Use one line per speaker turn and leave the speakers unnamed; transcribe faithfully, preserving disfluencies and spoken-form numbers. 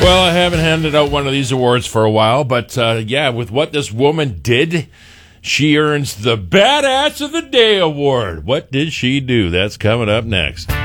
Well, I haven't handed out one of these awards for a while, but uh, yeah, with what this woman did, she earns the Badass of the Day award. What did she do? That's coming up next.